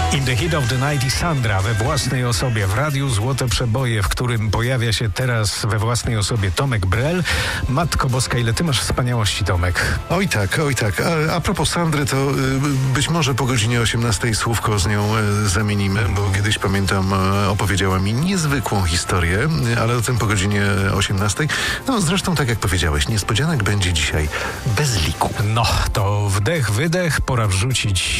In the Heat of the Night i Sandra we własnej osobie w Radiu Złote Przeboje, w którym pojawia się teraz we własnej osobie Tomek Brel. Matko Boska, ile ty masz wspaniałości, Tomek. Oj tak, oj tak. A propos Sandry, to być może po godzinie 18 słówko z nią zamienimy, bo kiedyś pamiętam, opowiedziała mi niezwykłą historię, ale o tym po godzinie 18. No zresztą tak jak powiedziałeś, niespodzianek będzie dzisiaj bez liku. No, to wdech, wydech, pora wrzucić